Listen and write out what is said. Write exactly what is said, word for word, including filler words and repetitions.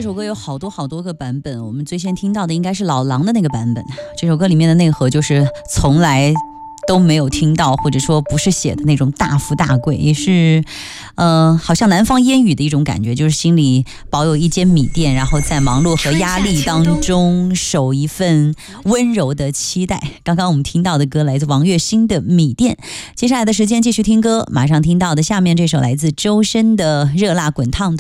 这首歌有好多好多个版本，我们最先听到的应该是老狼的那个版本。这首歌里面的内核就是从来都没有听到，或者说不是写的那种大富大贵，也是呃，好像南方烟雨的一种感觉，就是心里保有一间米店，然后在忙碌和压力当中守一份温柔的期待。刚刚我们听到的歌来自王栎鑫的《米店》，接下来的时间继续听歌，马上听到的下面这首来自周深的《热辣滚烫》。